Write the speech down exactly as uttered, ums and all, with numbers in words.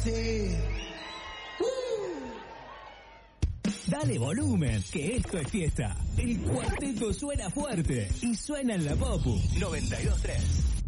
así. Dale volumen, que esto es fiesta. El cuarteto suena fuerte y suena en la Popu noventa y dos tres.